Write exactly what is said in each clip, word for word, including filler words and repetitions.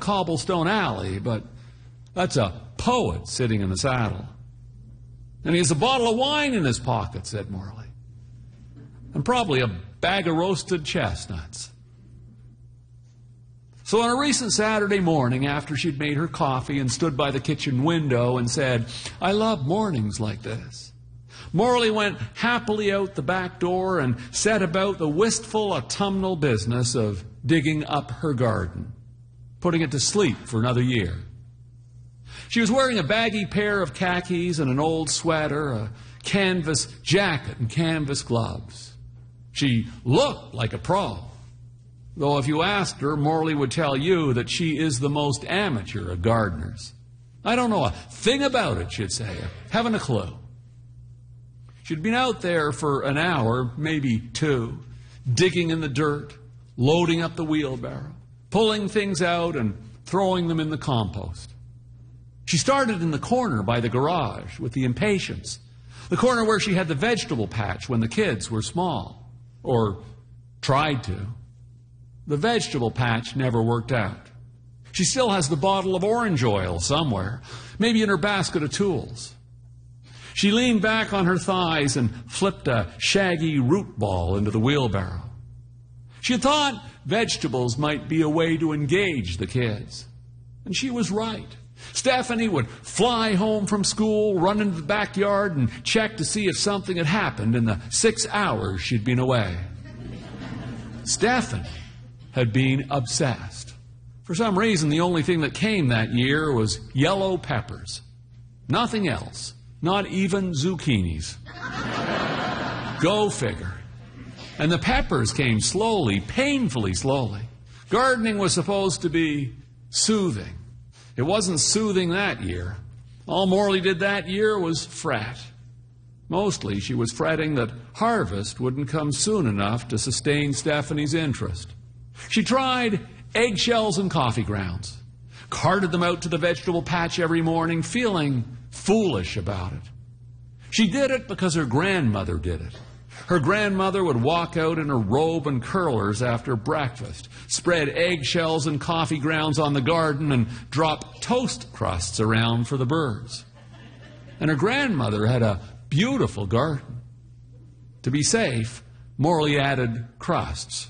cobblestone alley, but that's a poet sitting in the saddle. And he has a bottle of wine in his pocket, said Morley. And probably a bag of roasted chestnuts. So on a recent Saturday morning, after she'd made her coffee and stood by the kitchen window and said, "I love mornings like this," Morley went happily out the back door and set about the wistful autumnal business of digging up her garden, putting it to sleep for another year. She was wearing a baggy pair of khakis and an old sweater, a canvas jacket and canvas gloves. She looked like a pro, though if you asked her, Morley would tell you that she is the most amateur of gardeners. "I don't know a thing about it," she'd say, "haven't a clue." She'd been out there for an hour, maybe two, digging in the dirt, loading up the wheelbarrow, pulling things out and throwing them in the compost. She started in the corner by the garage with the impatience, the corner where she had the vegetable patch when the kids were small, or tried to. The vegetable patch never worked out. She still has the bottle of orange oil somewhere, maybe in her basket of tools. She leaned back on her thighs and flipped a shaggy root ball into the wheelbarrow. She had thought vegetables might be a way to engage the kids. And she was right. Stephanie would fly home from school, run into the backyard, and check to see if something had happened in the six hours she'd been away. Stephanie had been obsessed. For some reason, the only thing that came that year was yellow peppers. Nothing else. Not even zucchinis. Go figure. And the peppers came slowly, painfully slowly. Gardening was supposed to be soothing. It wasn't soothing that year. All Morley did that year was fret. Mostly she was fretting that harvest wouldn't come soon enough to sustain Stephanie's interest. She tried eggshells and coffee grounds, carted them out to the vegetable patch every morning, feeling foolish about it. She did it because her grandmother did it. Her grandmother would walk out in her robe and curlers after breakfast, spread eggshells and coffee grounds on the garden, and drop toast crusts around for the birds. And her grandmother had a beautiful garden. To be safe, Morley added crusts.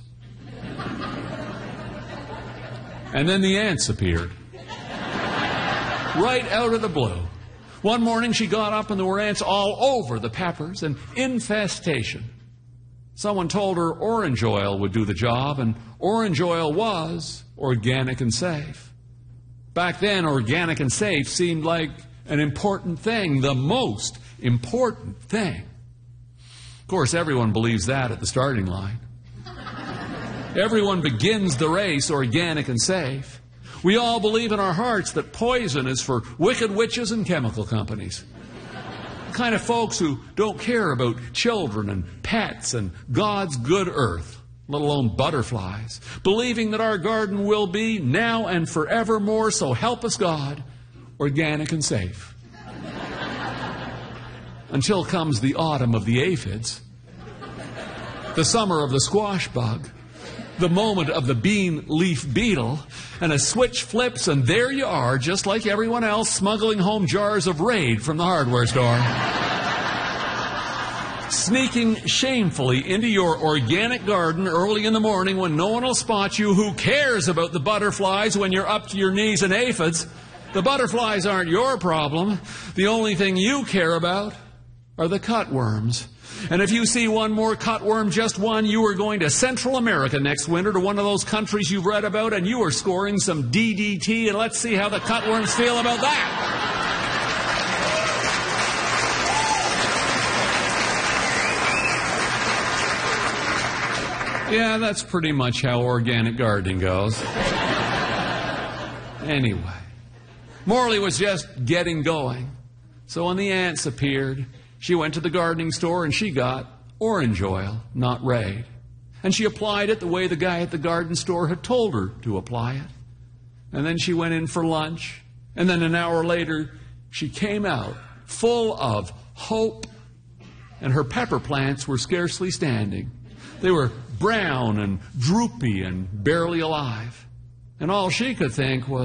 And then the ants appeared. Right out of the blue. One morning she got up and there were ants all over the peppers, an infestation. Someone told her orange oil would do the job, and orange oil was organic and safe. Back then, organic and safe seemed like an important thing, the most important thing. Of course, everyone believes that at the starting line. Everyone begins the race organic and safe. We all believe in our hearts that poison is for wicked witches and chemical companies. The kind of folks who don't care about children and pets and God's good earth, let alone butterflies, believing that our garden will be, now and forevermore, so help us God, organic and safe. Until comes the autumn of the aphids, the summer of the squash bug, the moment of the bean leaf beetle, and a switch flips and there you are, just like everyone else, smuggling home jars of Raid from the hardware store. Sneaking shamefully into your organic garden early in the morning when no one will spot you. Who cares about the butterflies when you're up to your knees in aphids? The butterflies aren't your problem. The only thing you care about are the cutworms. And if you see one more cutworm, just one, you are going to Central America next winter, to one of those countries you've read about, and you are scoring some D D T, and let's see how the cutworms feel about that. Yeah, that's pretty much how organic gardening goes. Anyway, Morley was just getting going. So when the ants appeared, she went to the gardening store and she got orange oil, not Raid. And she applied it the way the guy at the garden store had told her to apply it. And then she went in for lunch. And then an hour later, she came out full of hope. And her pepper plants were scarcely standing. They were brown and droopy and barely alive. And all she could think was,